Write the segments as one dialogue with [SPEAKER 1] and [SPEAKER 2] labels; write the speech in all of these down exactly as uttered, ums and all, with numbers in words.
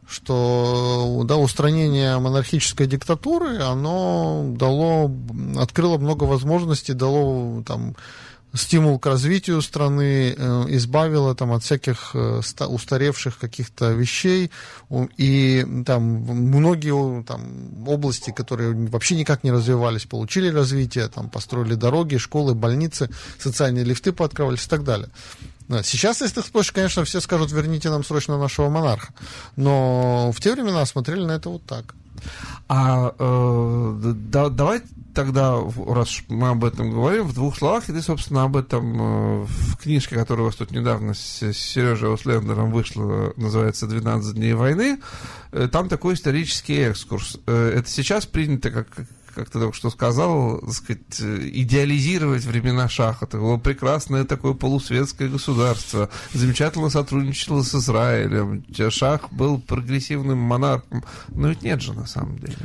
[SPEAKER 1] что да, устранение монархической диктатуры, оно дало, открыло много возможностей, дало там стимул к развитию страны, избавило там от всяких устаревших каких-то вещей, и там многие там области, которые вообще никак не развивались, получили развитие, там построили дороги, школы, больницы, социальные лифты пооткрывались и так далее. Сейчас, если ты спросишь, конечно, все скажут: верните нам срочно нашего монарха. Но в те времена смотрели на это вот так.
[SPEAKER 2] А э, да, давай тогда, раз мы об этом говорим, в двух словах, и ты, собственно, об этом э, в книжке, которая у вас тут недавно с, с Сережей Услендером вышла, называется «двенадцать дней войны», э, там такой исторический экскурс. Э, это сейчас принято, как, как ты только что сказал, так сказать, идеализировать времена Шаха. Это было прекрасное такое полусветское государство, замечательно сотрудничало с Израилем, Шах был прогрессивным монархом. Но ведь нет же на самом деле.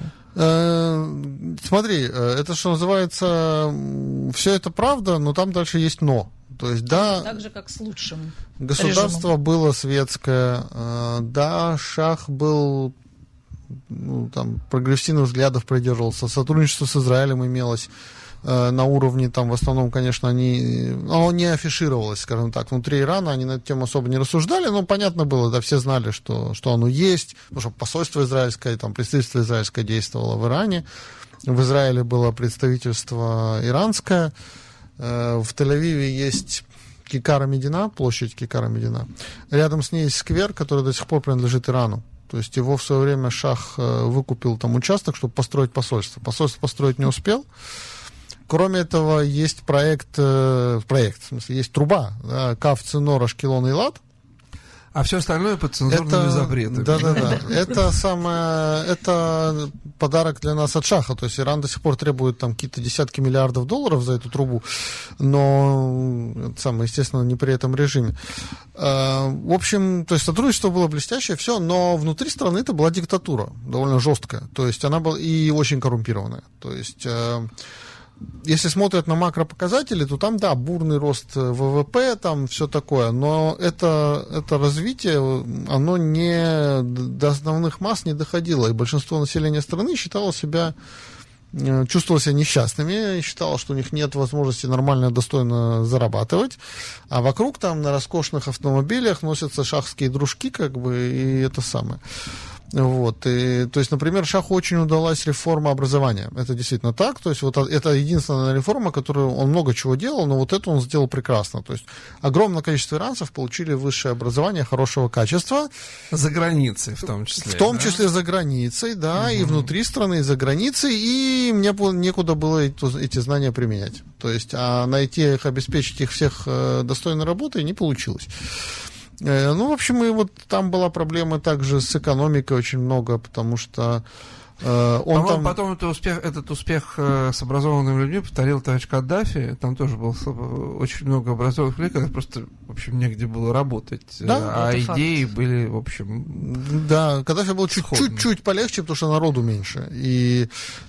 [SPEAKER 1] Смотри, это, что называется, все это правда, но там дальше есть «но». То есть, да,
[SPEAKER 3] так же, как с лучшим
[SPEAKER 1] государство
[SPEAKER 3] режимом.
[SPEAKER 1] было светское, да, Шах был, ну, там, прогрессивных взглядов придерживался, сотрудничество с Израилем имелось на уровне, там, в основном, конечно, они, оно не афишировалось, скажем так, внутри Ирана, они на эту тему особо не рассуждали, но понятно было, да, все знали, что, что оно есть, потому что посольство израильское, там, представительство израильское действовало в Иране, в Израиле было представительство иранское, в Тель-Авиве есть Кикара Медина, площадь Кикара Медина, рядом с ней есть сквер, который до сих пор принадлежит Ирану. То есть его в свое время Шах выкупил там участок, чтобы построить посольство. Посольство построить не успел. Кроме этого, есть проект, э, проект, в смысле, есть труба, да, Кав, Цинор, Ашкелон и Илат.
[SPEAKER 2] А все остальное под цензурными запретами.
[SPEAKER 1] Да-да-да. Это самое, это подарок для нас от Шаха. То есть Иран до сих пор требует там какие-то десятки миллиардов долларов за эту трубу, но, это самое, естественно, не при этом режиме. В общем, то есть сотрудничество было блестящее, все, но внутри страны это была диктатура, довольно жесткая. То есть она была и очень коррумпированная. То есть если смотрят на макропоказатели, то там, да, бурный рост ВВП, там все такое, но это, это развитие, оно не до основных масс не доходило, и большинство населения страны считало себя, чувствовало себя несчастными, считало, что у них нет возможности нормально, достойно зарабатывать, а вокруг там на роскошных автомобилях носятся шахские дружки, как бы, и это самое. Вот, и, то есть, например, Шаху очень удалась реформа образования. Это действительно так. То есть, вот это единственная реформа, которую он много чего делал, но вот это он сделал прекрасно. То есть, огромное количество иранцев получили высшее образование хорошего качества.
[SPEAKER 2] За границей, в том числе.
[SPEAKER 1] В том
[SPEAKER 2] да?
[SPEAKER 1] числе за границей, да, угу. И внутри страны, и за границей, и мне некуда было эти знания применять. То есть, а найти их, обеспечить их всех достойной работой не получилось. Ну, в общем, и вот там была проблема также с экономикой очень много, потому что э, он
[SPEAKER 2] а
[SPEAKER 1] там...
[SPEAKER 2] Потом это успех, этот успех э, с образованными людьми повторил товарищ Каддафи, там тоже было очень много образованных людей, когда просто, в общем, негде было работать,
[SPEAKER 1] да,
[SPEAKER 2] а идеи факт. Были, в общем...
[SPEAKER 1] Да, Каддафи был чуть-чуть полегче, потому что народу меньше, и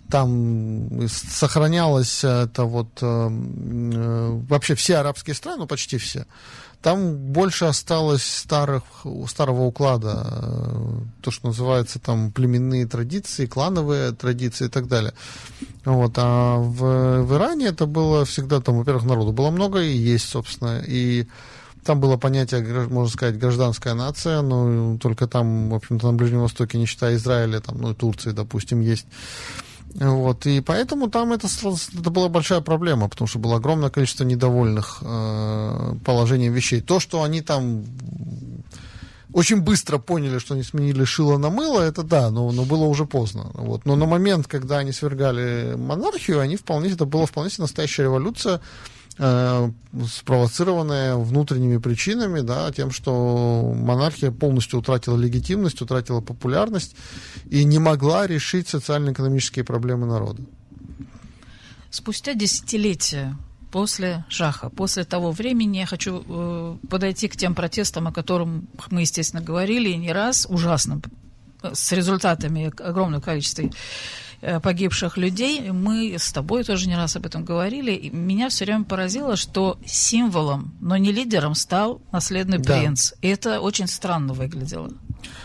[SPEAKER 1] там сохранялось это вот... Э, э, вообще все арабские страны, ну, почти все, там больше осталось старых, старого уклада, то, что называется там племенные традиции, клановые традиции и так далее. Вот. А в, в Иране это было всегда, там, во-первых, народу было много, и есть, собственно, и там было понятие, можно сказать, гражданская нация, но только там, в общем-то, на Ближнем Востоке, не считая Израиля, там, ну, и Турции, допустим, есть. Вот, и поэтому там это, это была большая проблема, потому что было огромное количество недовольных э, положением вещей. То, что они там очень быстро поняли, что они сменили шило на мыло, это да, но, но было уже поздно. Вот. Но на момент, когда они свергали монархию, они вполне, это была вполне настоящая революция, э, спровоцированная внутренними причинами, да, тем, что монархия полностью утратила легитимность, утратила популярность и не могла решить социально-экономические проблемы народа.
[SPEAKER 3] Спустя десятилетия после Шаха, после того времени, я хочу э, подойти к тем протестам, о которых мы, естественно, говорили не раз, ужасным, с результатами огромного количества погибших людей. Мы с тобой тоже не раз об этом говорили. И меня все время поразило, что символом, но не лидером, стал наследный
[SPEAKER 1] да.
[SPEAKER 3] принц. И это очень странно выглядело.